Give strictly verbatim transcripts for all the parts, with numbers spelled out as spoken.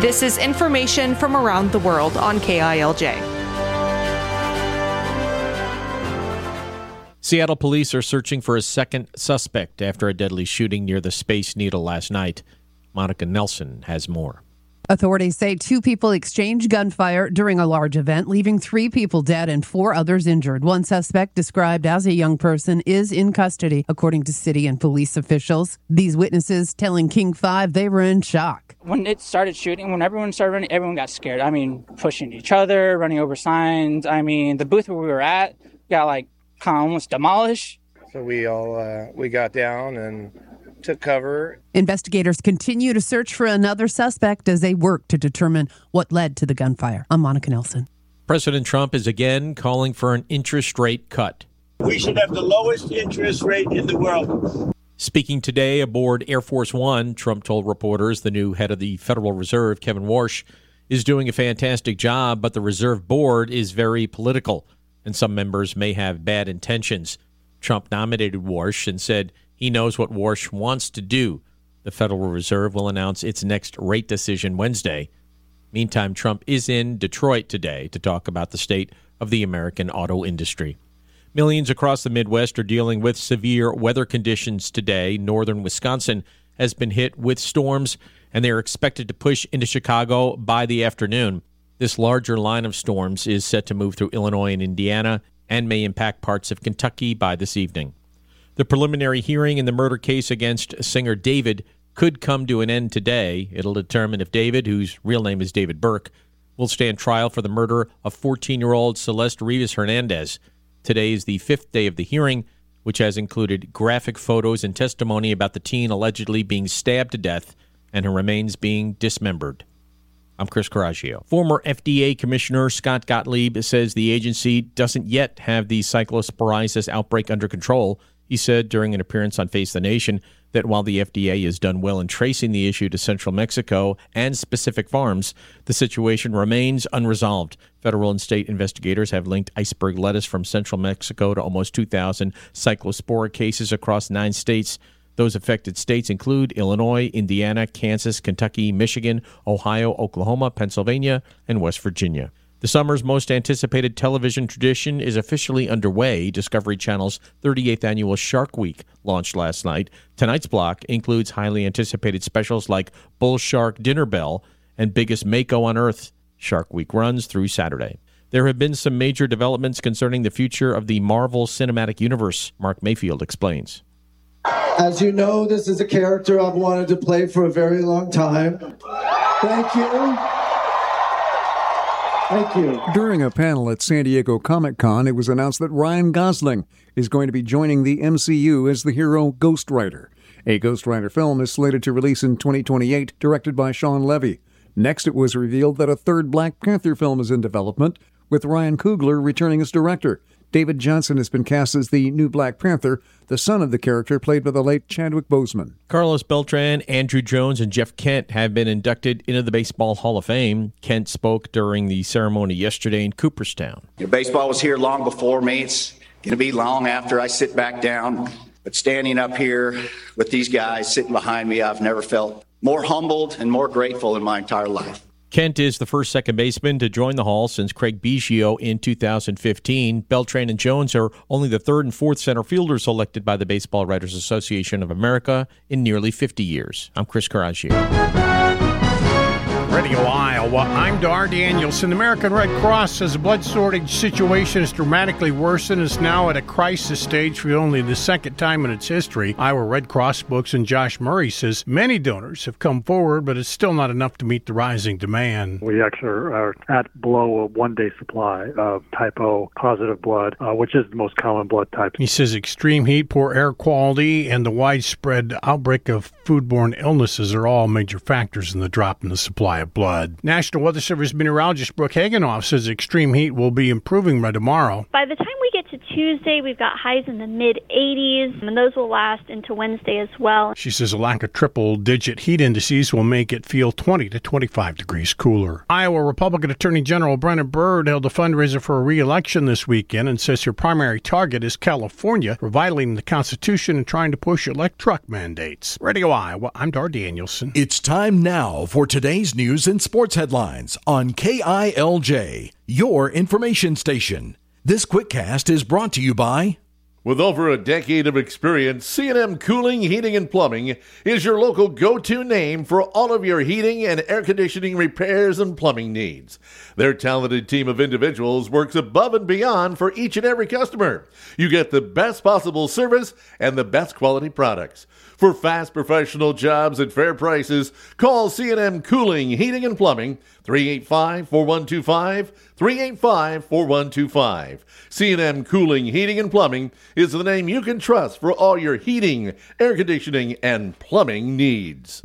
This is information from around the world on K I L J. Seattle police are searching for a second suspect after a deadly shooting near the Space Needle last night. Monica Nelson has more. Authorities say two people exchanged gunfire during a large event, leaving three people dead and four others injured. One suspect, described as a young person, is in custody, according to city and police officials. These witnesses telling King five they were in shock. When it started shooting, when everyone started running, everyone got scared. I mean, pushing each other, running over signs. I mean, the booth where we were at got like kind of almost demolished. So we all uh, we got down and took cover. Investigators continue to search for another suspect as they work to determine what led to the gunfire. I'm Monica Nelson. President Trump is again calling for an interest rate cut. We should have the lowest interest rate in the world. Speaking today aboard Air Force One, Trump told reporters the new head of the Federal Reserve, Kevin Warsh, is doing a fantastic job, but the Reserve Board is very political, and some members may have bad intentions. Trump nominated Warsh and said he knows what Warsh wants to do. The Federal Reserve will announce its next rate decision Wednesday. Meantime, Trump is in Detroit today to talk about the state of the American auto industry. Millions across the Midwest are dealing with severe weather conditions today. Northern Wisconsin has been hit with storms, and they are expected to push into Chicago by the afternoon. This larger line of storms is set to move through Illinois and Indiana and may impact parts of Kentucky by this evening. The preliminary hearing in the murder case against singer David could come to an end today. It'll determine if David, whose real name is David Burke, will stand trial for the murder of fourteen-year-old Celeste Rivas Hernandez. Today is the fifth day of the hearing, which has included graphic photos and testimony about the teen allegedly being stabbed to death and her remains being dismembered. I'm Chris Coraggio. Former F D A Commissioner Scott Gottlieb says the agency doesn't yet have the cyclosporiasis outbreak under control. He said during an appearance on Face the Nation that while the F D A has done well in tracing the issue to central Mexico and specific farms, the situation remains unresolved. Federal and state investigators have linked iceberg lettuce from central Mexico to almost two thousand cyclospora cases across nine states. Those affected states include Illinois, Indiana, Kansas, Kentucky, Michigan, Ohio, Oklahoma, Pennsylvania, and West Virginia. The summer's most anticipated television tradition is officially underway. Discovery Channel's thirty-eighth annual Shark Week launched last night. Tonight's block includes highly anticipated specials like Bull Shark Dinner Bell and Biggest Mako on Earth. Shark Week runs through Saturday. There have been some major developments concerning the future of the Marvel Cinematic Universe. Mark Mayfield explains. As you know, this is a character I've wanted to play for a very long time. Thank you. Thank you. During a panel at San Diego Comic-Con, it was announced that Ryan Gosling is going to be joining the M C U as the hero Ghost Rider. A Ghost Rider film is slated to release in twenty twenty-eight, directed by Sean Levy. Next, it was revealed that a third Black Panther film is in development, with Ryan Coogler returning as director. David Johnson has been cast as the new Black Panther, the son of the character played by the late Chadwick Boseman. Carlos Beltran, Andrew Jones, and Jeff Kent have been inducted into the Baseball Hall of Fame. Kent spoke during the ceremony yesterday in Cooperstown. You know, baseball was here long before me. It's going to be long after I sit back down. But standing up here with these guys sitting behind me, I've never felt more humbled and more grateful in my entire life. Kent is the first second baseman to join the Hall since Craig Biggio in two thousand fifteen. Beltran and Jones are only the third and fourth center fielders elected by the Baseball Writers Association of America in nearly fifty years. I'm Chris Coraggio. Radio Iowa, I'm Dar Danielson. The American Red Cross says the blood shortage situation has dramatically worsened and is now at a crisis stage for only the second time in its history. Iowa Red Cross spokesman Josh Murray says many donors have come forward, but it's still not enough to meet the rising demand. We actually are at below a one-day supply of type O positive blood, uh, which is the most common blood type. He says extreme heat, poor air quality, and the widespread outbreak of foodborne illnesses are all major factors in the drop in the supply of blood. National Weather Service meteorologist Brooke Hagenoff says extreme heat will be improving by tomorrow. By the time we get to Tuesday, we've got highs in the mid-eighties, and those will last into Wednesday as well. She says a lack of triple-digit heat indices will make it feel twenty to twenty-five degrees cooler. Iowa Republican Attorney General Brenna Bird held a fundraiser for a re-election this weekend and says her primary target is California, for violating the Constitution and trying to push elect truck mandates. Radio Iowa, I'm Dar Danielson. It's time now for today's news and sports headlines on K I L J, your information station. This QuickCast is brought to you by... With over a decade of experience, C and M Cooling, Heating, and Plumbing is your local go-to name for all of your heating and air conditioning repairs and plumbing needs. Their talented team of individuals works above and beyond for each and every customer. You get the best possible service and the best quality products. For fast professional jobs at fair prices, call C and M Cooling, Heating, and Plumbing, three eight five, four one two five, three eight five, four one two five. C and M Cooling, Heating, and Plumbing is the name you can trust for all your heating, air conditioning, and plumbing needs.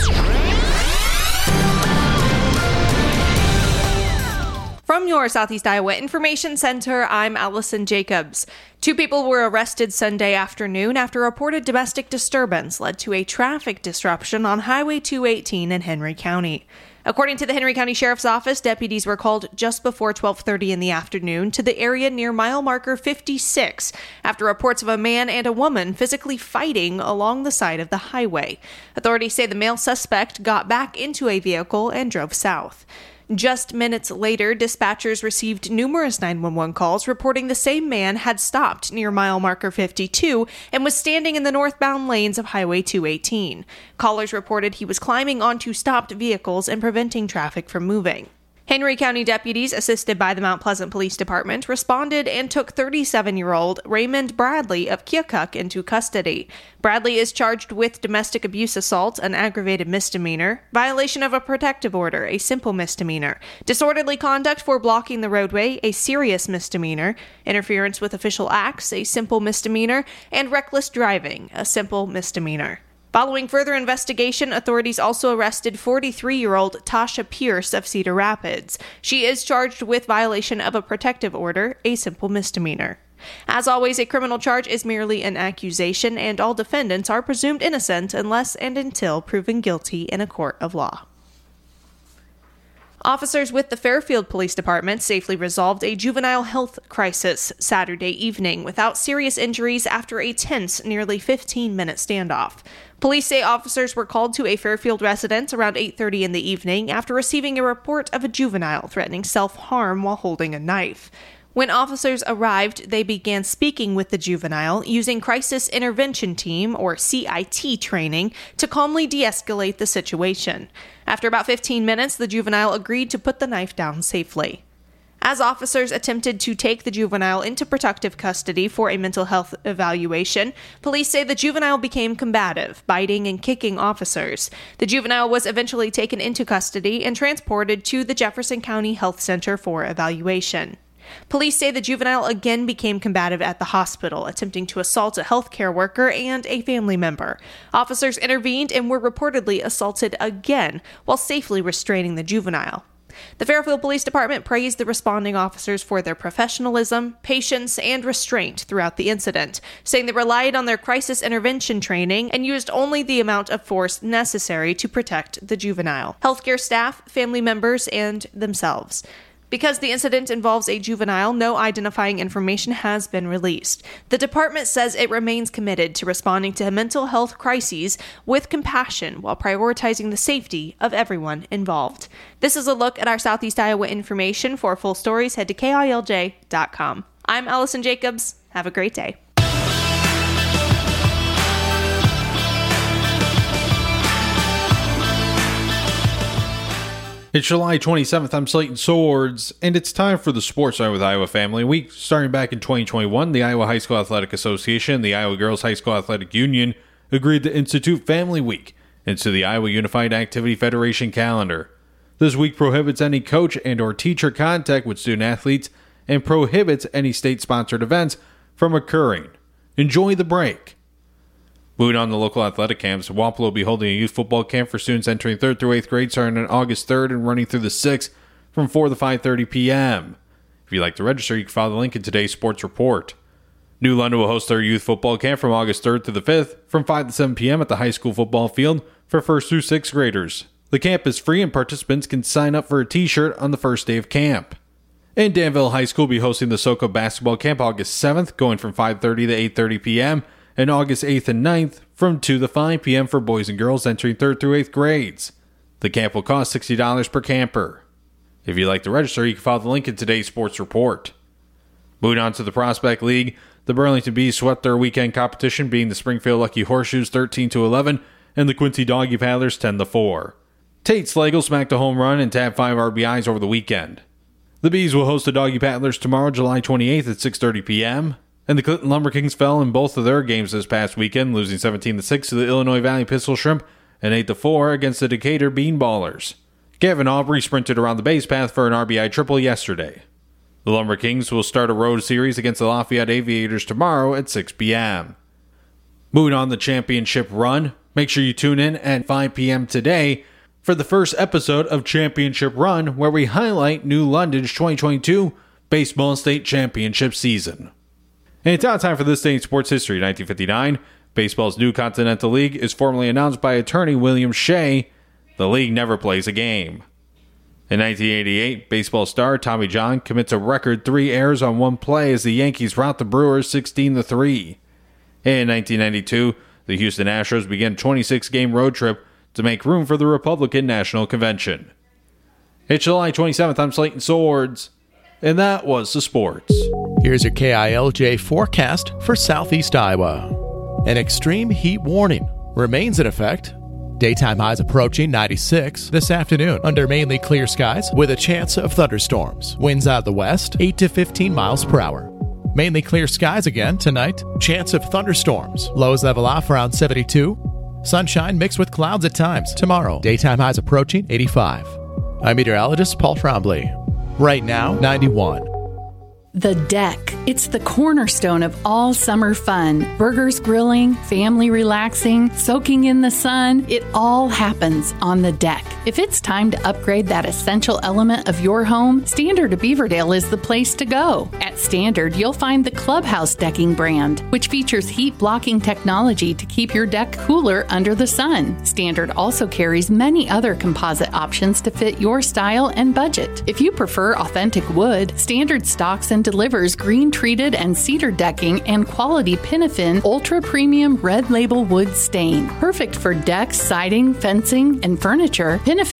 From your Southeast Iowa Information Center, I'm Allison Jacobs. Two people were arrested Sunday afternoon after reported domestic disturbance led to a traffic disruption on Highway two eighteen in Henry County. According to the Henry County Sheriff's Office, deputies were called just before twelve thirty in the afternoon to the area near mile marker fifty-six after reports of a man and a woman physically fighting along the side of the highway. Authorities say the male suspect got back into a vehicle and drove south. Just minutes later, dispatchers received numerous nine one one calls reporting the same man had stopped near mile marker fifty-two and was standing in the northbound lanes of Highway two eighteen. Callers reported he was climbing onto stopped vehicles and preventing traffic from moving. Henry County deputies, assisted by the Mount Pleasant Police Department, responded and took thirty-seven-year-old Raymond Bradley of Keokuk into custody. Bradley is charged with domestic abuse assault, an aggravated misdemeanor, violation of a protective order, a simple misdemeanor, disorderly conduct for blocking the roadway, a serious misdemeanor, interference with official acts, a simple misdemeanor, and reckless driving, a simple misdemeanor. Following further investigation, authorities also arrested forty-three-year-old Tasha Pierce of Cedar Rapids. She is charged with violation of a protective order, a simple misdemeanor. As always, a criminal charge is merely an accusation, and all defendants are presumed innocent unless and until proven guilty in a court of law. Officers with the Fairfield Police Department safely resolved a juvenile health crisis Saturday evening without serious injuries after a tense, nearly fifteen-minute standoff. Police say officers were called to a Fairfield residence around eight thirty in the evening after receiving a report of a juvenile threatening self-harm while holding a knife. When officers arrived, they began speaking with the juvenile using Crisis Intervention Team, or C I T training, to calmly de-escalate the situation. After about fifteen minutes, the juvenile agreed to put the knife down safely. As officers attempted to take the juvenile into protective custody for a mental health evaluation, police say the juvenile became combative, biting and kicking officers. The juvenile was eventually taken into custody and transported to the Jefferson County Health Center for evaluation. Police say the juvenile again became combative at the hospital, attempting to assault a healthcare worker and a family member. Officers intervened and were reportedly assaulted again while safely restraining the juvenile. The Fairfield Police Department praised the responding officers for their professionalism, patience, and restraint throughout the incident, saying they relied on their crisis intervention training and used only the amount of force necessary to protect the juvenile, healthcare staff, family members, and themselves. Because the incident involves a juvenile, no identifying information has been released. The department says it remains committed to responding to mental health crises with compassion while prioritizing the safety of everyone involved. This is a look at our Southeast Iowa information. For full stories, head to K I L J dot com. I'm Allison Jacobs. Have a great day. It's July twenty-seventh. I'm Slayton Swords, and it's time for the Sports Night with Iowa Family Week. Starting back in twenty twenty-one, the Iowa High School Athletic Association and the Iowa Girls High School Athletic Union agreed to institute Family Week into the Iowa Unified Activity Federation calendar. This week prohibits any coach and or teacher contact with student athletes and prohibits any state-sponsored events from occurring. Enjoy the break. Moving on to local athletic camps, Wapello will be holding a youth football camp for students entering third through eighth grade starting on August third and running through the sixth from four to five thirty p.m. If you'd like to register, you can follow the link in today's sports report. New London will host their youth football camp from August third through the fifth from five to seven p.m. at the high school football field for first through sixth graders. The camp is free and participants can sign up for a t-shirt on the first day of camp. And Danville High School will be hosting the SoCo basketball camp August seventh, going from five thirty to eight thirty p.m., and August eighth and ninth from two to five p.m. for boys and girls entering third through eighth grades. The camp will cost sixty dollars per camper. If you'd like to register, you can follow the link in today's sports report. Moving on to the Prospect League, the Burlington Bees swept their weekend competition, beating the Springfield Lucky Horseshoes thirteen to eleven and the Quincy Doggy Paddlers ten to four. Tate Slagle smacked a home run and tabbed five R B Is over the weekend. The Bees will host the Doggy Paddlers tomorrow, July twenty-eighth at six thirty p.m., and the Clinton Lumber Kings fell in both of their games this past weekend, losing seventeen to six to the Illinois Valley Pistol Shrimp and eight to four against the Decatur Beanballers. Gavin Aubrey sprinted around the base path for an R B I triple yesterday. The Lumber Kings will start a road series against the Lafayette Aviators tomorrow at six p.m. Moving on the championship run, make sure you tune in at five p.m. today for the first episode of Championship Run, where we highlight New London's twenty twenty-two Baseball State Championship season. And it's now time for this day in sports history. nineteen fifty-nine, baseball's new Continental League is formally announced by attorney William Shea. The league never plays a game. In nineteen eighty-eight, baseball star Tommy John commits a record three errors on one play as the Yankees rout the Brewers sixteen to three. In nineteen ninety-two, the Houston Astros began a twenty-six game road trip to make room for the Republican National Convention. It's July twenty-seventh, I'm Slayton Swords, and that was the sports. Here's your K I L J forecast for southeast Iowa. An extreme heat warning remains in effect. Daytime highs approaching ninety-six this afternoon under mainly clear skies with a chance of thunderstorms. Winds out of the west, eight to fifteen miles per hour. Mainly clear skies again tonight. Chance of thunderstorms. Lows level off around seventy-two. Sunshine mixed with clouds at times tomorrow. Daytime highs approaching eighty-five. I'm meteorologist Paul Trombley. Right now, ninety-one. The Deck. It's the cornerstone of all summer fun. Burgers grilling, family relaxing, soaking in the sun. It all happens on the deck. If it's time to upgrade that essential element of your home, Standard of Beaverdale is the place to go. At Standard, you'll find the Clubhouse Decking brand, which features heat-blocking technology to keep your deck cooler under the sun. Standard also carries many other composite options to fit your style and budget. If you prefer authentic wood, Standard stocks and delivers green-treated and cedar decking and quality Pinafin ultra-premium red label wood stain. Perfect for decks, siding, fencing, and furniture, Pinafin